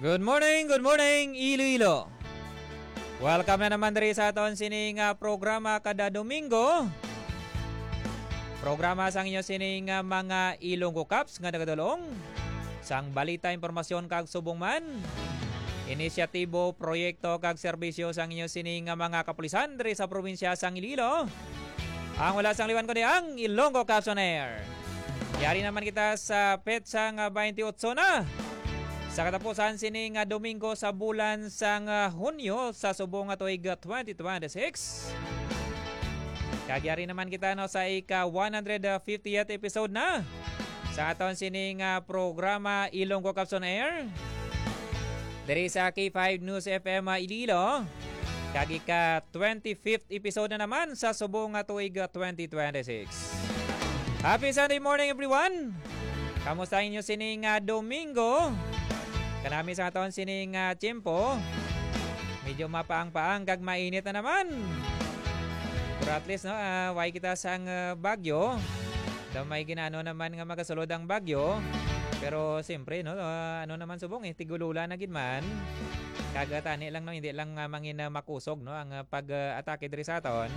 Good morning, Iloilo. Welcome na naman diri sa aton sining programa kada Domingo. Programa sang inyo sining mga Ilonggo Caps nga nagadulong sang balita, impormasyon kag subong man. Inisyatibo, proyekto kag serbisyo sang inyo sining mga kapulisan diri sa probinsya sang Iloilo. Ang wala sang liwan ko di ang Ilonggo Caps on Air. Yari naman kita sa petsang 28 na. Sa katapusan sining Domingo sa bulan sang Hunyo sa subong tuig 2026. Kagyari naman kita no sa ika 150th episode na sa aton sining programa Ilonggo Caps on Air. Diri sa K5 News FM Iloilo. Kag ika 25th episode na naman sa subong tuig 2026. Happy Sunday morning everyone. Kamusta inyo sining Domingo? Kanami sa aton sining tiyempo. Medyo mapaang-paang kag mainit na naman. Pero at least no, why kita sang bagyo. Daw may ginano naman nga magasulod ang bagyo. Pero siyempre no, ano naman subong tigulula na gid man. Kag tani lang no, hindi lang mangin makusog no ang pag-atake diri sa aton.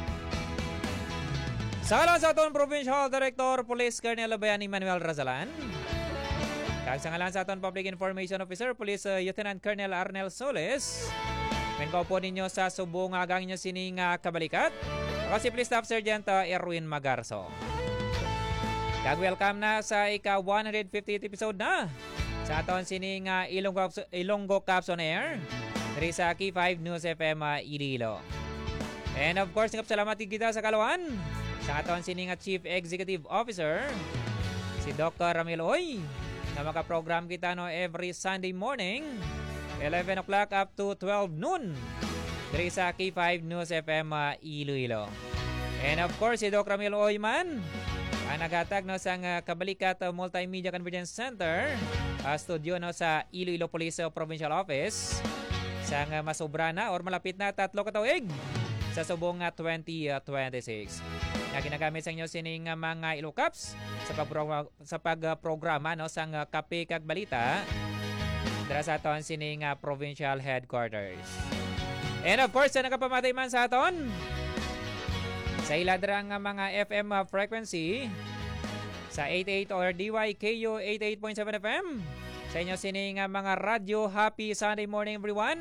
Sa aton Provincial Director Police Colonel Bayani Manuel Razalan. Kag sa ngalan sa aton Public Information Officer Police Lieutenant Colonel Arnel Soles. Men ko po ninyo sa subong agang inyo sining kabalikat. Ako si Police Staff Sergeant Erwin Magarso. Kag welcome na sa ika 150th episode na sa aton sining Ilonggo Caps on Air diri sa K5 News FM Iloilo. And of course, salamat kita sa kalawan sa aton sining Chief Executive Officer si Dr. Ramil Oy. Na makaprogram kita no every Sunday morning 11 o'clock up to 12 noon diri sa K5 News FM Iloilo. And of course si Doc Ramil Oyman ang nagatag no sang Kabalikat Multimedia Convergence Center studio no sa Iloilo Police Provincial Office sang masobra na or malapit na 3 ka tuig sa subong 2026. Na ginagamit sa inyo sining mga Ilocaps sa pagprograma no sang kape kag balita dira sa aton sining provincial headquarters. And of course, sa nakapamatay man sa aton sa iladrang mga FM frequency sa 88 or DYKU 88.7 FM sa inyo sining mga radyo. Happy Sunday morning everyone.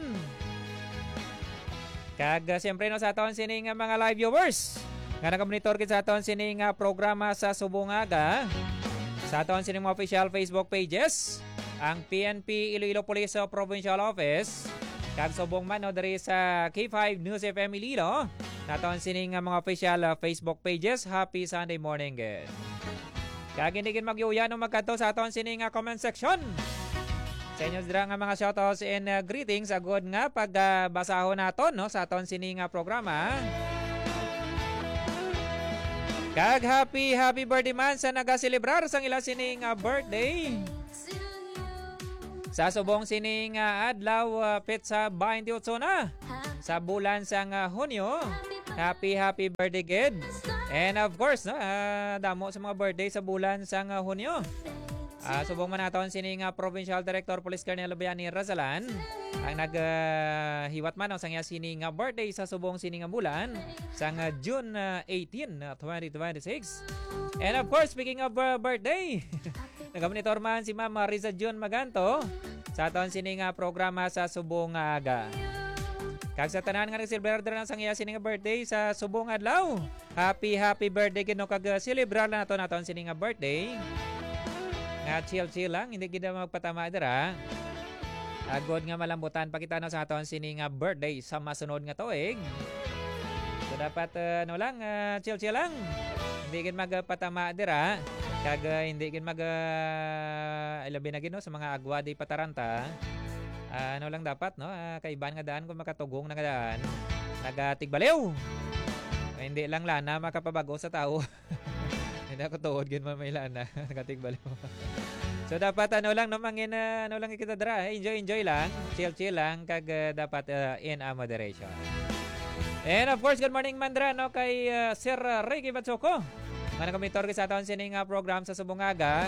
Kag siyempre no sa aton sining mga live viewers nga nakamonitor kit sa aton sining programa sa subong aga sa aton sining mga official Facebook pages ang PNP Iloilo Police Provincial Office kag subong man no diri sa K5 News FM Iloilo naton sining mga official Facebook pages. Happy Sunday morning guys. Kag hindi gid magyuya no magkadto sa aton sining comment section sa inyo dira nga mga shoutouts and greetings agod nga pagbasahon naton no sa aton sining programa. Kag happy birthday man sa nagaselebrar sang ila sining birthday. Sa subong sining adlaw petsa 28 na sa bulan sang Hunyo. Happy birthday kid. And of course no, damo sa mga birthday sa bulan sang Hunyo. Subong man naton sining Provincial Director Police Colonel Bayani Razalan ang naghiwat man sang sining birthday sa subong sining bulan sang June 18, 2026. And of course, speaking of birthday, nagamonitor man si Ma'am Riza June Maganto sa aton sining programa sa subong aga. Kag sa tanan nga nagselebrar na sang sining birthday sa subong adlaw. Happy birthday kino kag celebrar na naton sining birthday. Nga chill lang, hindi kita magpatama dira. Agod nga malambutan pa kita no sa aton sining birthday sa masunod nga tuig. So dapat chill lang. Hindi gid magpatama dira. Kag hindi gid ilabi na gid no sa mga agwa di pataranta. Lang dapat no, kaiban nga daan kung makatugong na nga daan. Nagatigbaliw. Hindi lang lana makapabago sa tao. Hindi ako tuod gid may lana. Nagatigbaliw. So dapat lang no mangin lang kita dra, enjoy lang, chill lang kag dapat in moderation. And of course, good morning Mandra no kay Sir Ricky Batsoko. Nga nagkomitor sa aton sining program sa subong aga.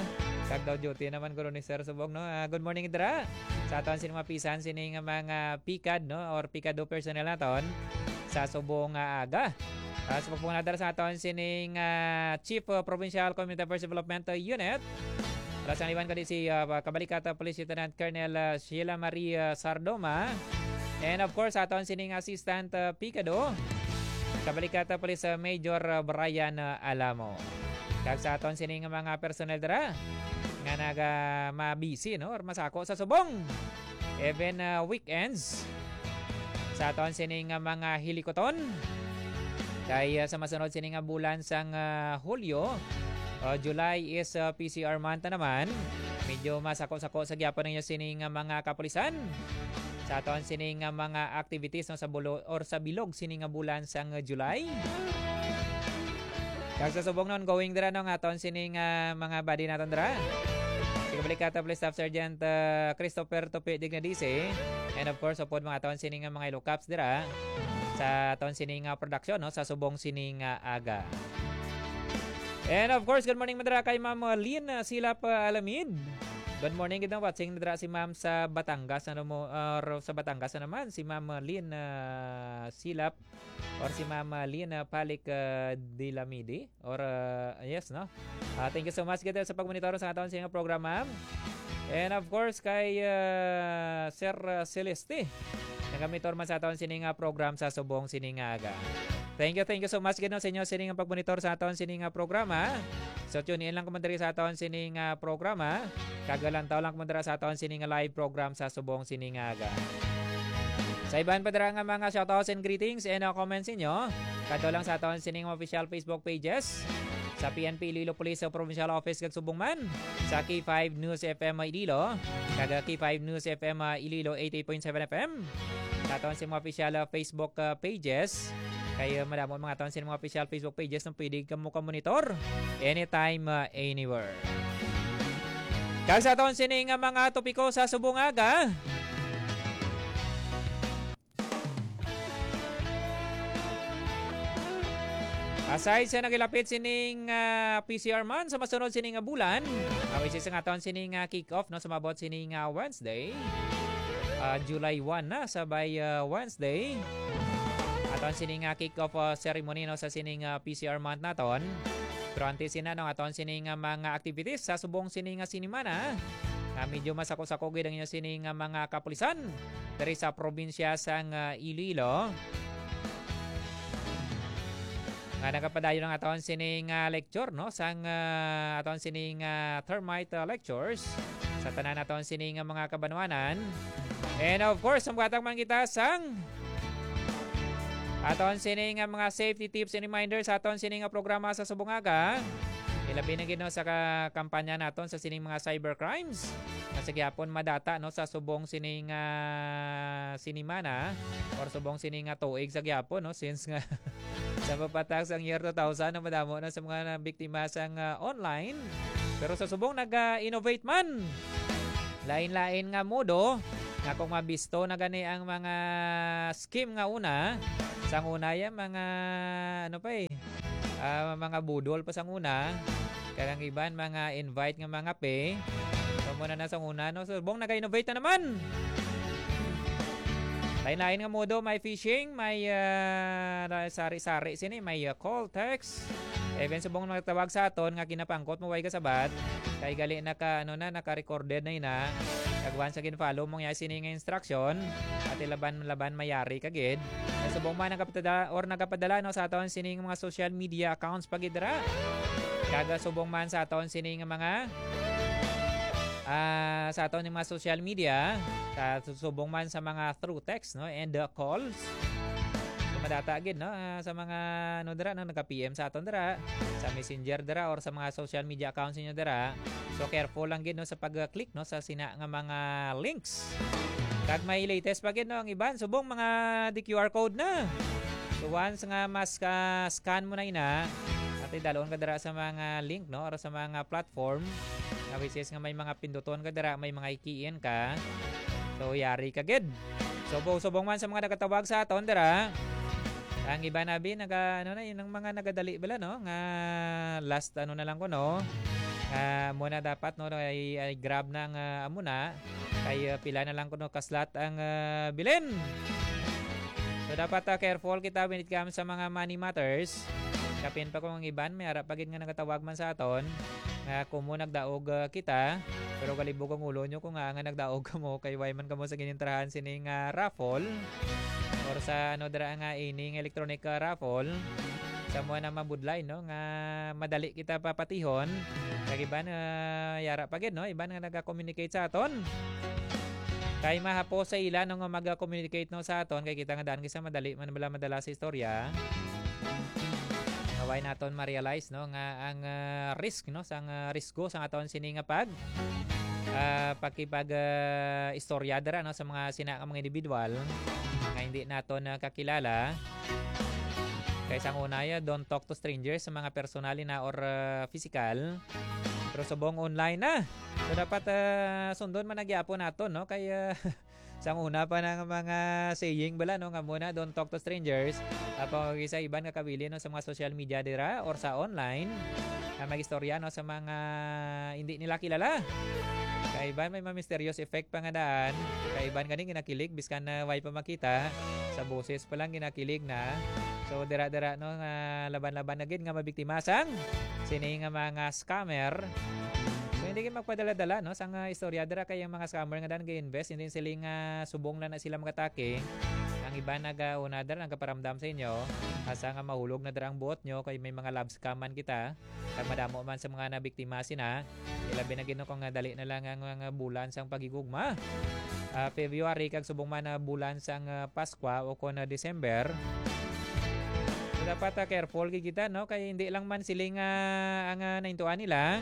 Kag daw duty naman guro ni Sir Subong, no. Good morning dira. Sa aton sining mapisan sining mga pikad, no, or pikado personnel naton sa Subong aga. Sa pagpunta dira sa aton sining Chief Provincial Community Affairs Development Unit. Rasang iwan ko di si Kabalikata Police Lieutenant Colonel Sheila Maria Sardoma. And of course, aton sining Assistant Pikado, Kabalikata Police Major Brian Alamo. Kag sa aton sining mga personnel dira nga naga mabisi, no, or masako sa Subong. Even weekends sa aton sining mga hilikoton. Kay sa masunod sining bulan sang Hulyo, July is PCR month na naman. Medyo masako-sako sa gyapon ninyo sining mga kapulisan. Sa aton sining mga activities, no, sa bulo or sa bilog sining bulan sang July. Kag sa Subong non going dira no aton sining mga body naton dira. Si Kabalikata Police Staff Sergeant Christopher Tope Dignadice, and of course upod mga aton sining mga ilocaps dira sa aton sining production, no, sa Subong sining aga. And of course, good morning madara kay Ma'am Lynn Silap Alamid. Good morning gid watching dira si Ma'am sa Batangas, ano mo, or sa Batangas na naman si Ma'am Lynn Silap or si Ma'am Lynn Palik Dilamidi or yes, no. Thank you so much gid sa pagmonitor sa aton sining programa. And of course kay Sir Celeste nagamitor man sa aton sining program sa Subong sining aga. Thank you so much gid no sa inyo sining pagmonitor sa aton sining programa. So tune in lang kumandiri sa aton sining programa. Kagalantaw lang kumandira sa aton sining live program sa Subong sining aga. Sa iban pa dira nga mga shoutouts and greetings and comments inyo, kadto lang sa aton sining official Facebook pages. Sa PNP Iloilo Police Provincial Office kag Subong man, sa K5 News FM Iloilo, kag K5 News FM Iloilo 88.7 FM. Sa aton sining official Facebook pages. Kaya madamo mga aton sining mga official Facebook pages nang pwede kamo ka-monitor anytime, anywhere. Kag sa aton sining mga topiko sa Subong aga. Aside sa nagilapit sining PCR man sa masunod sining bulan, which is ang aton sining kick-off, no, sa mabot sining Wednesday, July 1 na sabay Wednesday. Aton sining kick-off ceremony, no, sa sining PCR month naton. Pero antes sina no aton sining mga activities sa Subong sining sinimana. Medyo masako-sako gid ang inyo sining mga kapulisan diri sa probinsya sang Iloilo. Nga nagapadayon ng aton sining lecture, no, sang aton sining termite lectures sa tanan aton sining mga kabanwanan. And of course, samgatang man kita sang aton sining mga safety tips and reminders sa aton sining programa sa Subong aga. Ilabi na gid no sa kampanya naton sa sining mga cybercrimes. Sa gyapon madata, no, sa Subong sining sinimana or Subong sining tuig sa gyapon, no, since nga sa papatak sang year 2000 na madamo na sa mga biktima sang online. Pero sa Subong nag-innovate man. Lain-lain nga modo nga kung mabisto na gani ang mga scheme nga una. Sang una yan, mga ano pa mga budol pa sang una. Kaya ang iban mga invite nga mga pay. So muna na sang una, no. So Subong nag-innovate na naman. Lain-lain nga modo, may phishing, may sari-sari sini, may call, text. Even Subong magtawag sa aton nga kinapangkot mo way kasabat. Kay gali naka-recorded na ina. Kagwan sa gin-follow mong ya sini nga instruction at laban mayari kagid. Subong man nagapadala no sa aton sining mga social media accounts pagidra. Kaga Subong man sa aton sining mga sa aton mga social media, sa Subong man sa mga through text, no, and calls. Madata gid, no, sa mga no dira nang naka-PM sa aton dira, sa Messenger dira or sa mga social media accounts niyo dira. So careful lang gid no sa pag-click no sa sina nga mga links. Kag may latest pa gid no ang iban Subong mga di QR code na. So once nga mas scan mo na ina, at idalon ka dira sa mga link, no, or sa mga platform na which is nga may mga pinduton ka dira, may mga ikiin ka. So yari ka gid. So Subong man sa mga nagatawag sa aton dira. Ang iba nabi yun ang mga nagadali bala, no, nga last na lang ko, no. Muna dapat no ay grab ng amuna kay pila na lang kuno kaslat ang bilin. So dapat careful kita when it comes sa mga money matters. Kapin pa kung ang iban may ara pagid nga nagatawag man sa aton nga kumo nagdaog kita pero kalibog ang ulo nyo kung nga nagdaog ka mo kay why man kamo sa ginintrahan sining raffle or sa ano dira nga ining electronic raffle sa mo na mabudlay no nga madali kita papatihon kay iban yara pagid no iban nga naga-communicate sa aton kay mahapo sa ila no nga mag-communicate no sa aton kay kita nga daan kisa madali man bala madala sa istorya why naton ma-realize no nga ang risk no sang risko sa aton sini nga pagkipag istorya dara no sa mga mga individual nga hindi naton kakilala kay sang unaya don't talk to strangers sa mga personal na or physical pero subong online na so dapat sundon man nagyapo naton no kay sang una pa ng mga saying bala no nga muna don't talk to strangers pag isa iban nga kabili no sa mga social media dira or sa online magistorya no sa mga hindi nila kilala kay iban may mysterious effect pa nga daan kay iban ganing ginakilig biskan na way pa makita sa boses pa lang ginakilig na so dira-dira no nga laban-laban na gid nga mabiktima sang sini nga mga scammer. So hindi kayo magpadala-dala no sang istorya dira kay ang mga scammer nga dan gi-invest hindi siling subong na sila magatake. Ang iba nagauna dira nagaparamdam sa inyo asa nga mahulog na dira ang buot nyo kay may mga love scamman kita kag madamo man sa mga nabiktima sina ilabi na gino kung dali na lang ang bulan sang pagigugma. February kag subong man na bulan sang Pasko o kon December. So dapat careful kita no kay hindi lang man siling ang naintuan nila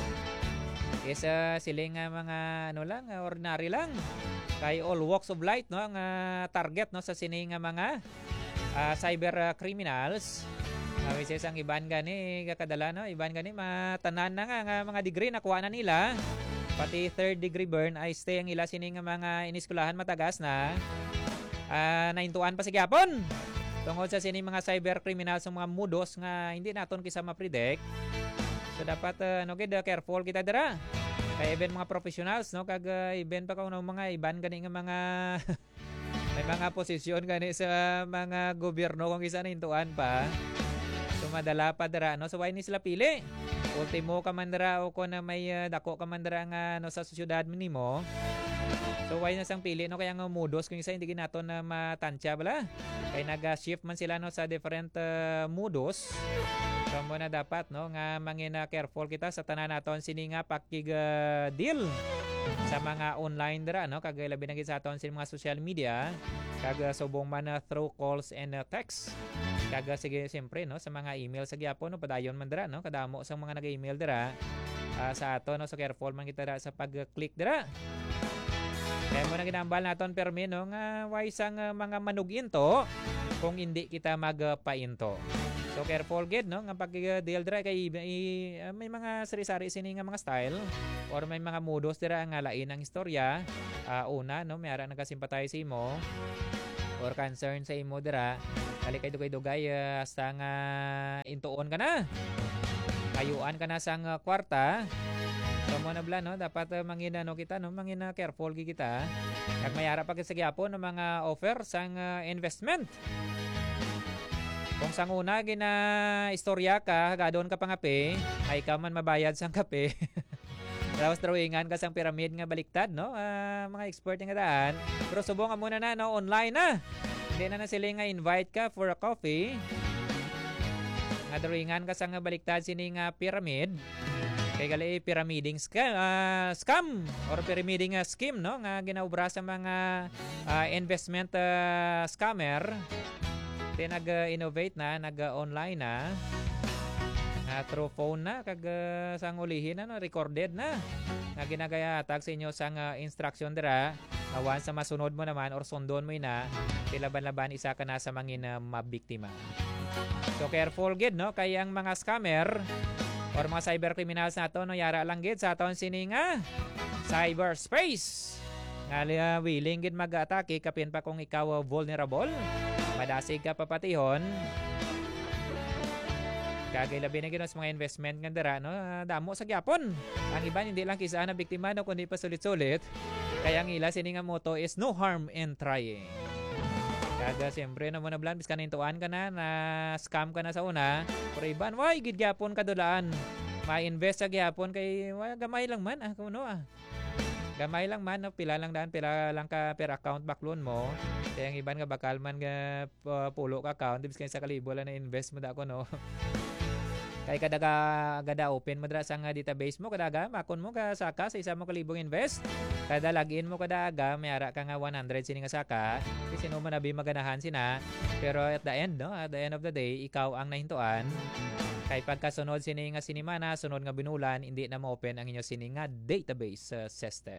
is siling mga ano lang ordinary lang kay all walks of life no ang target no sa sining mga cyber criminals. Which is ang iban gani kakadala no iban gani matanan na nga mga degree nakuha na nila pati third degree burn ay stay ang ila sining mga iniskulahan matagas na naintuan pa sa gyapon tungod sa sining mga cyber criminals sa mga mudos nga hindi naton kisa ma-predict. So dapat no gid careful kita dira kay even mga professionals no kag even pa kuno mga iban gani nga mga may mga posisyon gani sa mga gobyerno kung isa naintuan pa so madala pa dira no so why ni sila pili ultimo ka man dira o kun may dako ka man dira nga no sa syudad nimo so why na sang pili no kaya nga modos kung isa hindi ginaton na matansya bala kay naga-shift man sila no sa different modos. So mo na dapat no nga mangina careful kita sa tanan naton sini nga pakig deal sa mga online dira no kag labi na gid sa aton sa mga social media kag subong man through calls and text kag sige siyempre no sa mga email sa gyapon no padayon man dira no kadamo sa mga nag-email dira sa aton no so careful man kita dira sa pag-click dira. Kaya mo na ginambal naton permi no nga why sang mga manuginto kung hindi kita magpainto. So careful gid no nga pag-deal dira kay may mga sari-sari sini nga mga style or may mga modos dira nga lain ang istorya. Una no may ara nagasimpatize imo or concern sa imo dira kali kay dugay hasta nga intuon ka na. Kayuan ka na sang kwarta. So mo na bla no dapat mangina no kita no mangina careful gid kita. Kag may ara pa sa gyapon ng mga offer sang investment. Kung sang una gina istorya ka, gadon ka pangape, ay ka man mabayad sang kape. Tapos drawingan ka sang pyramid nga baliktad, no? Mga expert nga daan. Pero subong ka muna na, no? Online na. Hindi na sila nga invite ka for a coffee. Nga drawingan ka sang baliktad sini nga pyramid. Kay gali pyramiding scam or pyramiding scheme, no? Nga ginaubra sa mga investment scammer. Nag-innovate na, nag-online na, through phone na, kag sang ulihin na, no, recorded na, na ginagaya tag sa inyo sang instruction dira, once sa masunod mo naman or sundon mo na, tilaban-laban isa ka na sa mangin mabiktima. So careful gid no, kay ang mga scammer or mga cyber criminals nato no, yara lang gid sa aton sininga cyberspace. Nga willing gid mag-atake kapin pa kung ikaw vulnerable. Madasig ka papatihon Kagay labi na gino sa mga investment nga dara no, damo sa gyapon. Ang iban hindi lang kisa na biktima no kundi pa sulit-sulit. Kaya ang ila sini nga motto is no harm in trying. Kaga siyempre na mo na blan biskan intuan ka na scam ka na sa una. Pero iban way gid gyapon kadulaan. Ma-invest sa gyapon kay gamay lang man kuno Gamay lang man no, pila lang ka per account back loan mo. Kaya ang iban nga bakal man nga pulo ka account biskan sa kalibo lang na invest mo da ko no. Kay kada open mo dra sa nga database mo kadaga makon mo ka saka sa isa mo kalibong invest. Kada login mo kadaga mayara ka nga 100 sini nga saka. Kasi no man abi maganahan sina. Pero at the end of the day ikaw ang nahintuan. Kay pagkasunod sini nga sinimana, sunod nga binulan, hindi na ma-open ang inyo sini nga database system.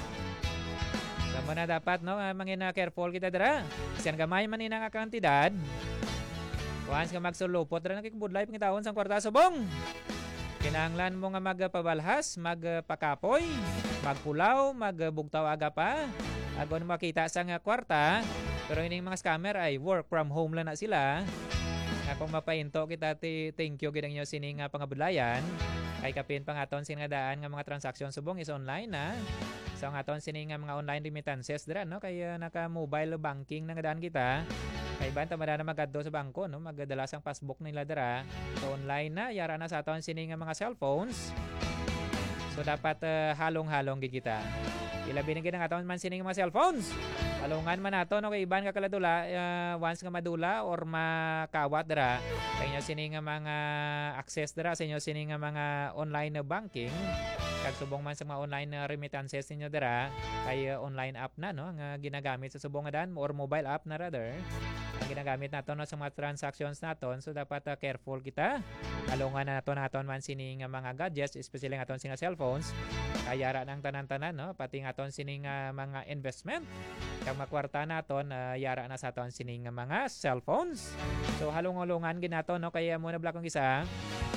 So na dapat no mangina careful kita dra. Kasi ang gamay man ina nga kantidad. Once nga magsulupot ra nakikibudlay pangitawon sang kwarta subong. Kinahanglan mo nga magpabalhas, magpakapoy, magpulaw, magbugtaw aga pa. Agon makita sa nga kwarta, pero ining mga scammer ay work from home lang na sila. Kung mapainto kita thank you gid ang inyo sini nga pangabudlayan. Kay kapin pangaton sin nga daan nga mga transaksyon subong is online na. So ang aton sini nga mga online remittances dira no kay naka mobile banking na nga daan kita. Kay banta madana magadto sa bangko no magdala sang passbook nila dira. So online na yara na sa aton sini nga mga cellphones. So dapat halong-halong gid kita. Ilabi na gid ang aton man sini nga mga cellphones. Halungan man nato no kay iban ka kaladula once nga madula or makawat dira kay inyo sini nga mga access dira sa inyo sini nga mga online banking. Kag subong man sa mga online remittances ninyo dira kay online app na no nga ginagamit sa subong nga daan or mobile app na rather ang ginagamit nato no sa mga transactions naton. So dapat careful kita. Alungan na naton man sini nga mga gadgets especially nga aton sini cellphones. Kayara nang tanan-tanan no pati nga aton sini nga mga investment. Kag makwarta naton yara na sa aton sini nga mga cellphones. So halong-halongan ginaton no kaya mo na blakong isa.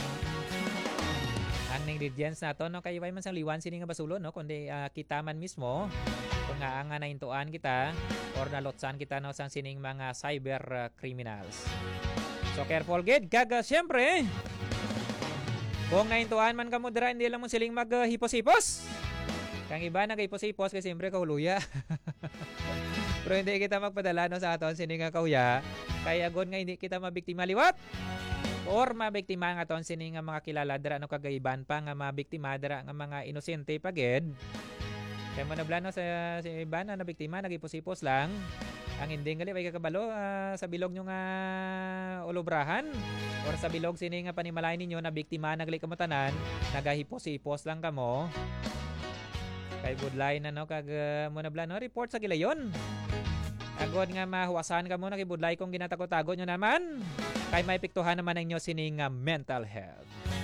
Ang ingredients nato no kay way man sang liwan sini nga basulon no kundi kita man mismo kung nga ang naintuan kita or nalotsan kita no sang sining mga cyber criminals. So careful gid kag syempre kung naintuan man kamo dira hindi lang mo siling maghipos-hipos. Kang iba nagahipos-hipos kasi siyempre kahuluya. Pero hindi kita magpadala no sa aton sining nga kauya kaya gon nga hindi kita mabiktima liwat. Or mabiktima nga aton sini nga mga kilala dira no kagaiban pa nga mabiktima dira nga mga inosente pagid. Kay manablan no sa iban na nabiktima nagipos-ipos lang. Ang ending gali way kakabalo sa bilog nyo nga olobrahan or sa bilog sini nga panimalay ninyo na biktima nagli kamatanan, nagahipos-ipos lang kamo. Kay budlay na no kag mo nablan no report sa gilayon. Agod nga mahuwasan ka mo nakibudlay kung ginatago-tago nyo naman. Kay may piktuhan naman ang inyo sining mental health.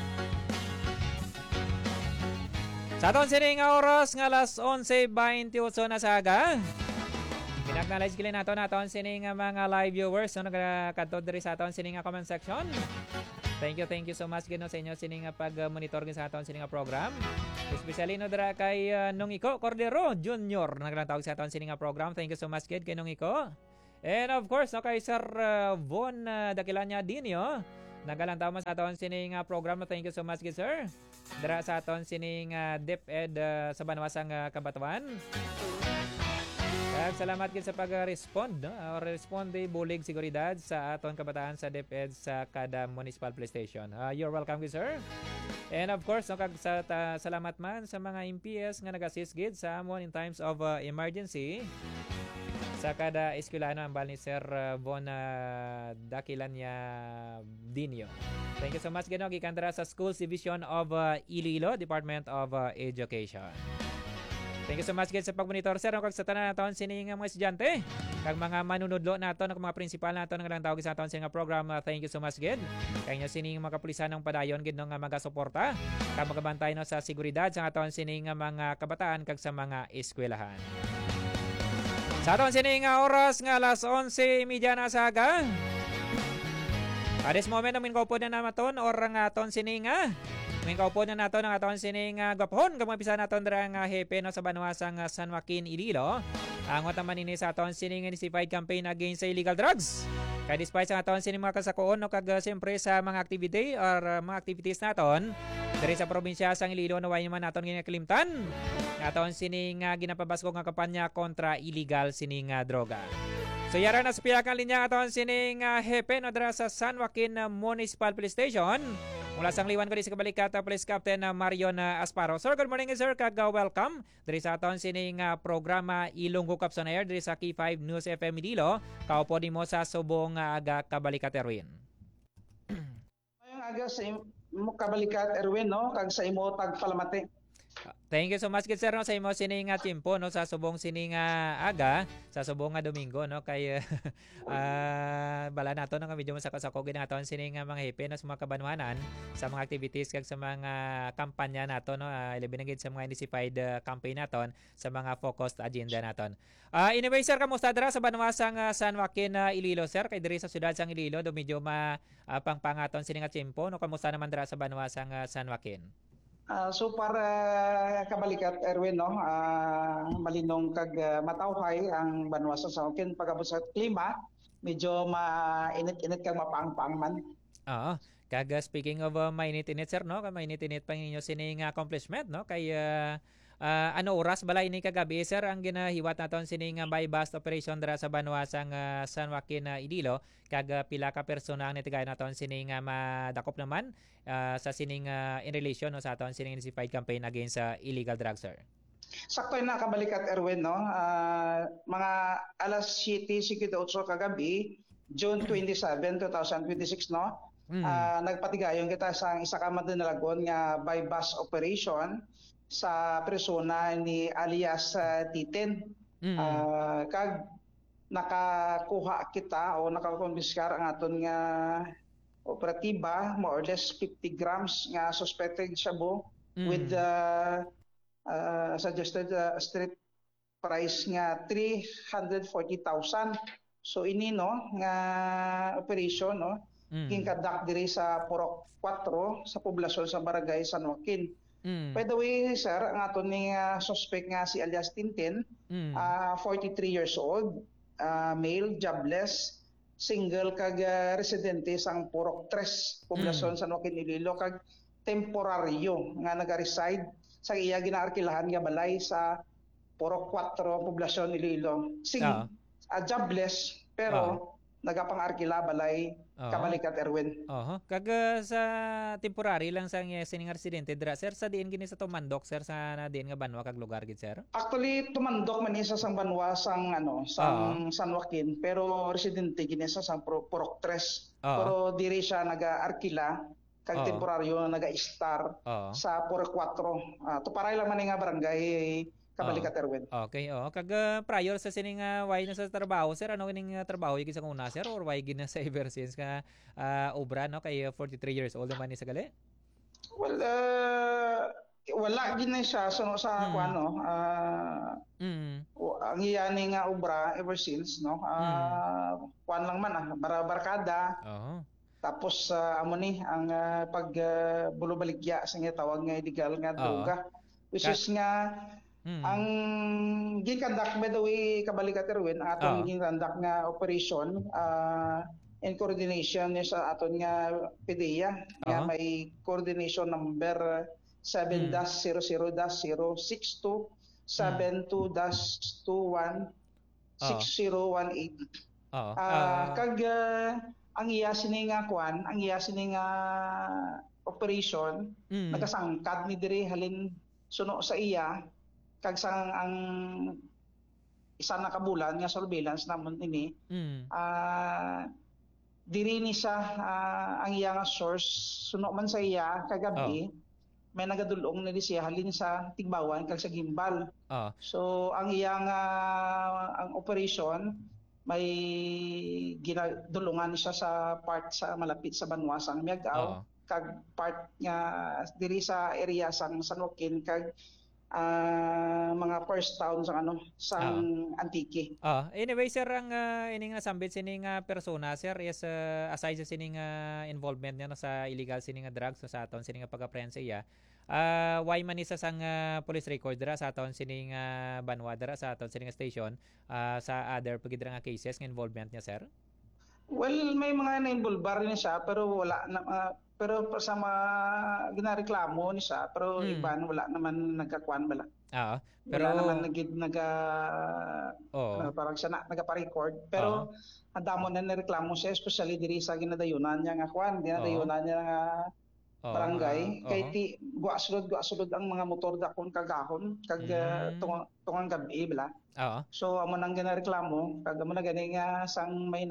Sa aton sining oras nga alas 11:28 na sa aga. Pinag-acknowledge kilin naton sining mga live viewers no nagkadto diri sa aton sining comment section. Thank you so much gino sa inyo sining pag-monitor sa aton sining program. Especially no dira kay Nong Iko Cordero Jr. naglatawag sa aton sining program. Thank you so much kid kay Nong Iko. And of course, no, kay Sir Von Dakilanya Dinio, nagalantaw mo sa aton sining program. Thank you so much, good sir. Dara sa aton sining DepEd sa Banwasang Kabatawan. Kaya salamat gid sa pag-respond, no? Or responde bulig seguridad sa aton kabataan sa DepEd sa kada municipal police station. You're welcome, good sir. And of course, no, kag salamat man sa mga MPS nga nag-assist gid sa amon in times of emergency. Sa kada eskwelano ang bal ni Sir Von Dakilanya Dinio. Thank you so much gino gikan dira sa Schools Division of Iloilo, Department of Education. Thank you so much gid sa pagmonitor sir kag sa tanan naton sini nga mga estudyante kag mga manunudlo naton kag mga principal naton nga lang tawag sa aton sini nga program. Thank you so much gid. Kay inyo sini mga kapulisan ng padayon gid nga magasuporta kag magabantay no sa seguridad sa aton sini nga mga kabataan kag sa mga eskwelahan. Sa aton sining oras nga alas 11:30 na sa aga. At this moment namin kaupo na namaton or nga aton sining namin kaupo na naton ang aton sining gapon kag mapisa naton dira nga hepe no sa Banwasang San Joaquin Iloilo. Ang naman ini sa aton sining intensified campaign against illegal drugs. Kaya despite sa aton sini mga kasakoon no kag siyempre sa mga activity or mga activities naton diri sa probinsya sang Iloilo no way man naton ginakalimtan. Aton sini nga ginapabasko nga kampanya kontra illegal sini nga droga. So yara na sa piyakan linya aton sini nga hepe no dira sa San Joaquin Municipal Police Station. Mula sang liwan ko di sa kabalikat Police Captain Marion Asparo. Sir, good morning sir, kag welcome diri sa aton sining programa Ilong Hookup on Air diri sa K5 News FM Iloilo. Kaupo nimo sa subong aga kabalikat Erwin. Ngayong aga sa imo kabalikat Erwin no kag sa imo tagpalamati. Thank you so much good sir no sa imo sining timpo no sa subong sining aga sa subong Domingo no kay bala nato no nga medyo masako-sako ginaton sining mga hepe no sa mga kabanwanan sa mga activities kag sa mga kampanya nato no ilabi na gid sa mga intensified campaign naton sa mga focused agenda naton. Anyway sir, kamusta dira sa banwasang San Joaquin Iloilo sir kay diri sa syudad sang Iloilo do medyo pangpangaton sining timpo no kamusta naman dira sa banwasang San Joaquin? So para kabalikat Erwin no malinong kag matawhay ang banwa sa Joaquin pagabot sa klima medyo mainit-init kag mapang-pang man. Oo. Kag speaking of mainit-init sir no, mainit-init pang inyo sining accomplishment no kay ano oras balay ni kagabi sir ang ginahiwat naton sining by bus operation dira sa banwasang San Joaquin Iloilo kag pila ka persona ang nitigayon naton sining madakop naman sa sining in relation no sa aton sining intensified campaign against illegal drugs sir. Sakto na kabalikat Erwin no mga alas 7:58 kagabi June 27, 2026 no. Nagpatigayon kita sa isa ka madinalagon nga by bus operation sa persona ni alias Titen. Kag nakakuha kita o nakakonfiskar ang aton nga operatiba more or less 50 grams nga suspected shabu with suggested street price nga 340,000. So ini no nga operation no ginkadak diri sa Purok 4 sa poblasyon sa Barangay San Joaquin. By the way, sir, ang aton ni suspect nga si alias Tintin, 43 years old, male, jobless, single kag residente sang Purok 3, poblasyon San Joaquin Iloilo kag temporaryo nga naga-reside sa iya ginaarkilahan nga balay sa Purok 4, poblasyon Iloilo. Jobless pero nagapang-arkila balay kabalikat Erwin. Kag sa temporary lang sang sining residente dira sir sa diin gini sa tumandok sir sa na diin nga banwa kag lugar gid sir. Actually tumandok man isa sang banwa sang sang San Joaquin pero residente gini sa sang Purok 3. Pero diri siya naga-arkila kag temporaryo naga-star sa Purok 4. Tuparay lang man nga barangay kabalikat Erwin. Okay, kag prior sa sining way na sa trabaho sir, ano kining trabaho yung sa una sir or way gina sa ever since ka obra no kay 43 years old naman ni sa gali? Well, wala gina siya sa ano ang iyani nga obra ever since no. Kuan lang man barkada. Tapos amo ni ang pag bulubaligya sa nga tawag nga illegal nga droga which is nga ang gikandak by the way kabalikat Erwin ang aton gikandak nga operation in coordination sa aton nga PDEA nga may coordination number 7-00-062 72-21 6018. Kag ang iya sining kuan ang iya sining operation nagasangkad ni diri halin suno sa iya kag sang ang isa na kabulan nga surveillance namon ini diri ni siya ang iya nga source suno man sa iya kagabi may nagadulong na siya halin sa Tigbawan kag sa Gimbal. So ang iya nga ang operation may ginadulungan siya sa part sa malapit sa Banwasang Miagao kag part nga diri sa area sang San Joaquin kag mga first town sa sang Antique. Anyway sir ang ining nasambit sining persona sir is aside sa sining involvement niya no, sa illegal sining drugs no, sa aton sining pag-apprehend sa iya. Why man isa sang police record dira sa aton sining banwa dira sa aton sining station sa other pagidra nga cases ng involvement niya sir? Well, may mga na-involve rin siya pero wala na pero sa mga ginareklamo ni siya pero Mm. iban wala naman nagkakuan bala. Oo. Pero Wala naman naga oo. parang siya na nagapa-record Oo. pero ang damo na nireklamo siya especially diri sa ginadayunan niya nga kuan, Oo. ginadayunan niya nga Oo nga. barangay kay Oo. guwa sulod ang mga motor dakon kagahon kag Mm. tungang gabi bala. Oo. So amo nang ginareklamo kag amo na gani nga sang may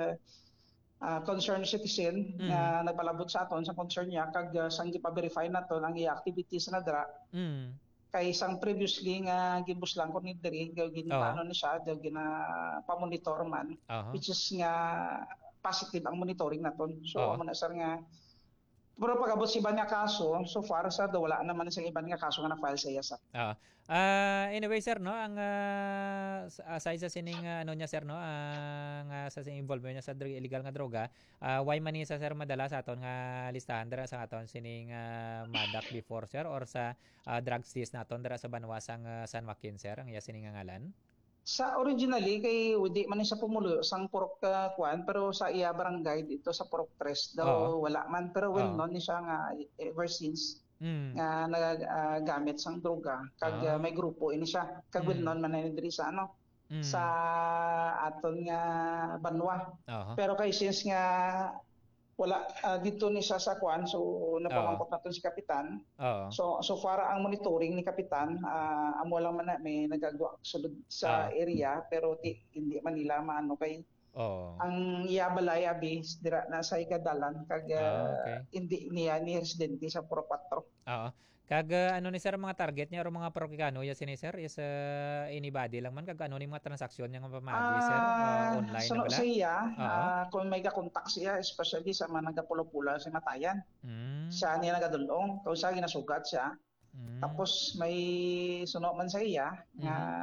concerned citizen Mm. nga nagpalabot sa aton sa concern niya kag sang gipa-verify naton ang iya activities na dira Mm. kay isang previously nga gibuslang ko ni diri Oo. ginpaano ni siya gina pa-monitor man Oo. which is nga positive ang monitoring naton. So Oo. amo na sir nga pero pag-abot sa iban nga kaso, so far sa wala naman sa iban nga kaso nga na-file sa iya sa. Oo. Anyway sir 'no, ang, aside sa sining, ano niya sir 'no, nga sa involvement niya sa illegal nga droga, why man ni sa sir madala sa aton nga listahan dira sa aton sining, MADAC before sir or sa, drugs list naton dira sa banwasang, San Joaquin sir ang iya sining nga ngalan? Sa originally kay di man ni sa pumulo sang Purok kuan pero sa iya barangay dito sa Purok 3 daw Oo. wala man pero well Oo. known ni siya nga ever since Hmm. nga nagagamit sang droga kag may Ah. grupo ini siya kag well Hmm. known man na diri sa ano sa Hmm. aton nga banwa. Oo. Pero kay since nga wala dito ni siya sa kuan so Oo. napamangkot naton si kapitan. Oo. So far ang monitoring ni kapitan amo lang man na may nagagawa sulod sa Oo. area pero hindi man nila maano kay Oo. ang iya balay abi dira na sa ikadalan kag Okey. hindi niya ni residente sa Puro 4. Oo. Kag, ano ni sir mga target niya or mga parokikano ya sini sir is, anybody lang man kag ano ni mga transaksyon niya nga pamagi sir, online na Suno bala? sa iya Oo. kung may kakontak siya especially sa mga nagapula-pula sa matayan. Hmm. Siya niya nagadulong kung sa ginasugat siya. Hmm. Tapos may suno man sa iya nga Mhm.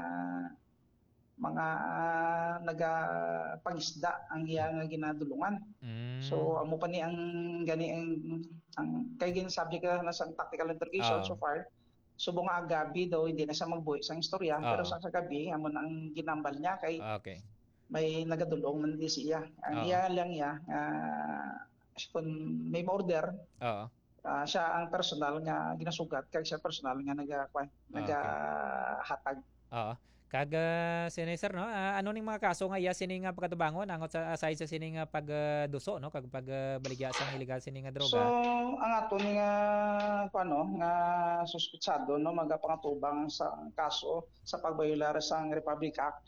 mga nagapangisda ang iya nga ginadulungan. So Hmm. amo pa ni ang gani ang kay gin subject na sa tactical interrogation so Oo. far. Subong nga gabi daw hindi na siya magbuhi sang istorya pero Oo. sa gabi amo na ang ginambal niya kay Okey. may nagadulong man di siya. Ang Oo. iya lang niya kung may order Oo. siya ang personal nga ginasugat kay siya personal nga Okey. nagahatag. Oo. Kag, sini sir 'no, ano ning mga kaso nga iya sini nga pagkatubangon angot sa aside sa sini nga pagduso 'no kag pagbaligya sang illegal sini nga So droga? ang aton nga kuano nga suspitsado no magapangatubang sa kaso sa pagbayular sang Republic Act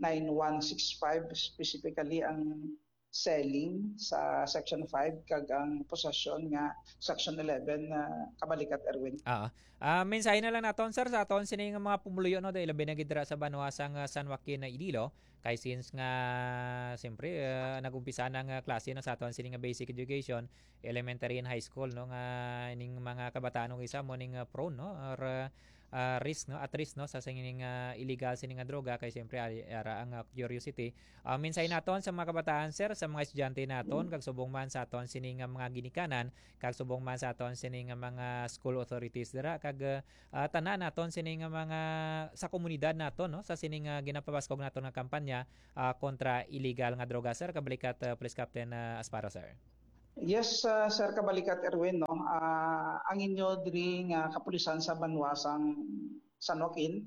9165 specifically ang selling sa section 5 kag ang possession nga section 11 na kabalikat Erwin. Oo. Mensahe na lang naton sir sa aton sini nga mga pumuluyo 'no dahil labi na gid dira sa banwasang, San Joaquin na Iloilo kay since nga siyempre, nag-umpisa na nga klase 'no sa aton sini nga basic education, elementary and high school 'no nga ining mga kabataan ug isa mo ning, prone 'no or, risk 'no at risk 'no sa sining, illegal sini nga droga kay siyempre ara ang, curiosity. Mensahe naton sa mga kabataan sir, sa mga estudyante naton kag subong man sa aton sini nga mga ginikanan kag subong man sa aton sini nga mga school authorities dira kag tanan naton sini nga mga sa komunidad naton no sa sini nga ginapabaskog naton nga kampanya kontra illegal nga droga sir kabalikat Police Captain Asparo sir. Yes, Sir Kabalikat Erwin, no? Ang inyo diri nga kapulisan sa Banwasang San Joaquin,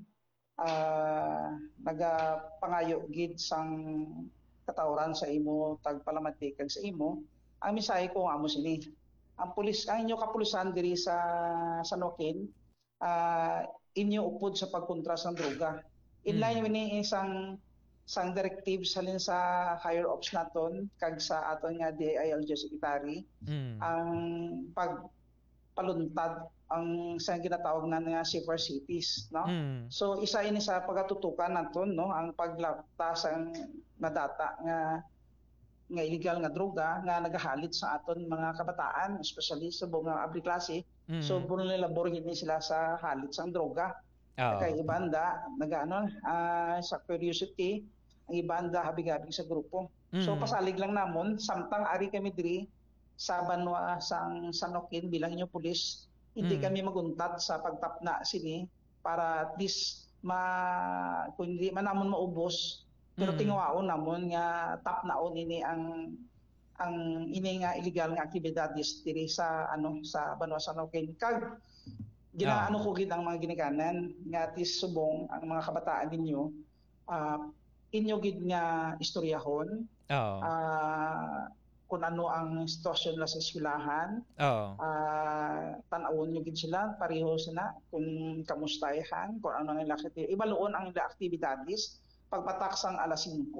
nagapangayo gid sang katawran sa imo tagpalamati kag sa imo. Ang misahe ko amo sini. Ang inyo kapulisan diri sa San Joaquin, inyo upod sa pagkontra sa droga. In line Mm. with ni sang directives halin sa higher ups naton kag sa aton nga DILG secretary Mm. ang pagpaluntad ang sa ginatawag nga safer cities no. Mm. So isa ini sa pagatutukan naton no ang paglaptas ang nadata nga illegal nga droga nga nagahalit sa aton mga kabataan especially sa mga abri klase. So Mm. vulnerable ni sila sa halit sang droga. Oo. Kay ibanda nagaano sa curiosity ang ibanda habig-habig sa grupo. So Mm. pasalig lang namon samtang ari kami diri sa Banwa sang San Joaquin bilang inyo pulis hindi Mm. kami maguntat sa pagtapna sini para at least kung hindi man namon maubos Pero tingwaon namon nga top naon ini ang ini nga illegal nga aktibidades diri sa sa Banwa San Joaquin. Kag ginaano ko gid ang mga ginikanan nga tis subong ang mga kabataan ninyo inyo gid nga istoryahon. Kung ano ang sitwasyon nila sa eskwelahan. Tan-awon nyo gid sila, pareho sila kung kamustahan, kung ano ang nila ibaloon ang nila aktibidades pagpataksang alas 5.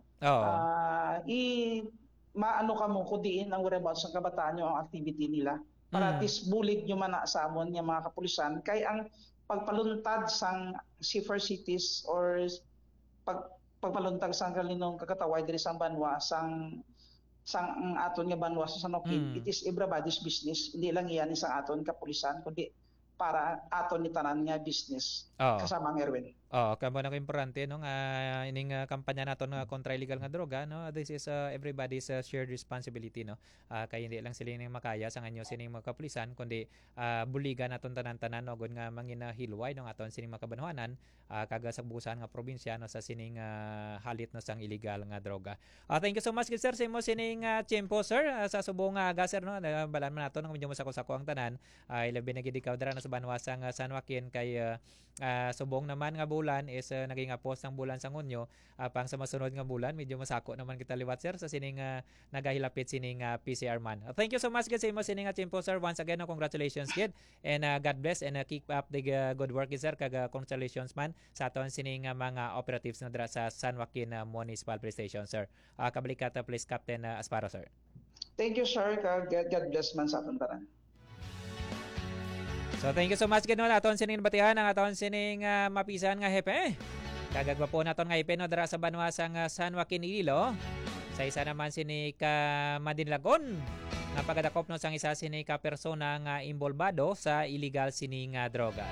Maano ka mo kudiin ang whereabouts ng kabataan nyo ang activity nila para at least bulig nyo man sa amon nga mga kapulisan kay ang pagpaluntad sang safer cities or pagpaluntad sang kalinong kakataway diri sa Banwa sang aton nga Banwa sa San Joaquin, it is everybody's business. Hindi lang iyan sa aton kapulisan kundi para aton ni tanan nga business kasama ang Erwin. Kamo na ko importante no nga ining kampanya naton nga kontra illegal nga droga no. This is everybody's shared responsibility no. Kay hindi lang sila ning makaya sa nganyo sining mga kapulisan kundi buligan naton tanan-tanan no gon nga mangin hilway no aton sining makabanwanan kaga sa busan nga probinsya no sa sining halit no sang illegal nga droga. Thank you so much sir sa imo sining tiempo sir sa subong aga sir no. Balan man naton nga medyo masako-sako ang tanan. Ilabi na gid ikaw dira sa Banwa sang San Joaquin kay subong naman nga bulan is naging post ng bulan sa ngunyo pang sa masunod nga bulan medyo masako naman kita liwat sir sa sining nagahilapit sining PCR man. Thank you so much gid sa imo sining tiempo sir once again no, congratulations gid and God bless and keep up the good work sir kag congratulations man sa aton sining mga operatives na dira sa San Joaquin Municipal Police Station sir. Kabalikata Police Captain Asparo sir. Thank you sir kag God bless man sa aton tanan. So thank you so much gid no aton sining batihan ang aton sining mapisan nga hepe. Kagagwa po naton nga hepe no dira sa Banwa sang San Joaquin Iloilo. Sa isa naman sini ka Madinlagon nga pagadakop no sang isa sini ka persona nga imbolbado sa illegal sining droga.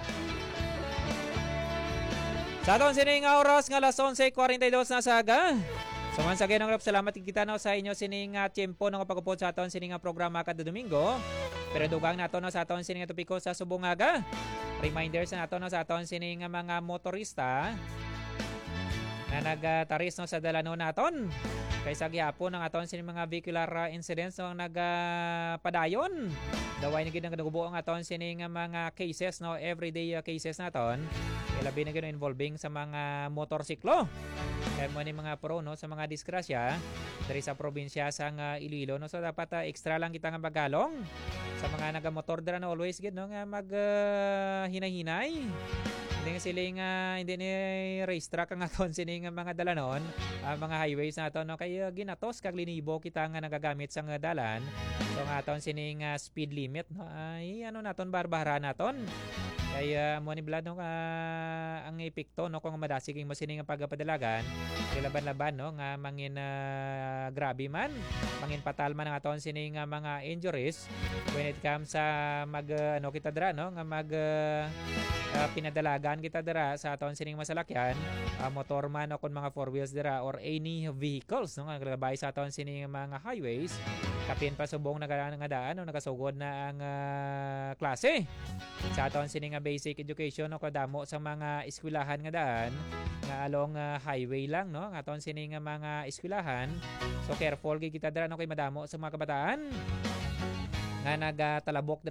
Sa aton sining oras nga alas 11:42 na saga. So once again, salamat kita no sa inyo sining tiempo no pagupod sa aton sining programa kada Domingo. Pero dugang nato no sa aton sining topiko sa subong aga. Reminders na nato no sa aton sining mga motorista na nagtaris no sa dalano naton. Kaysa gyapon ang aton sining mga vehicular incidents no nagpadayon. Daway na gid ang nagubuo ang aton sining mga cases no everyday cases naton. Labi na gid involving sa mga motorsiklo. Kaya mo ni mga pro no sa mga disgrasya diri sa probinsya sang Iloilo no so dapat extra lang kita nga bagalong sa mga nagamotor dira no always gid no nga mag hinahinay. Hindi nga sila hindi ni race track ang aton sining mga dalanon mga highways naton no kay ginatos kag linibo kita nga nagagamit sang dalan. So nga aton sining speed limit no ay naton barbara naton. Kaya mo ni Vlad no ang epekto no kung madasig mo sining pagpadalagan laban-laban no nga mangin grabe man mangin patal man ang aton sining mga injuries when it comes sa mag kita dira no nga mag pinadalagan kita dira sa aton sining masalakyan motor man o kun mga four wheels dira or any vehicles no nga labay sa aton sining mga highways kapin pa subong nga daan no nagasugod na ang klase sa aton sining basic education no kadamo sa mga eskwelahan nga daan nga along highway lang no nga aton sining mga eskwelahan so careful gid kita dira no kay madamo sa mga kabataan nga nagatalabok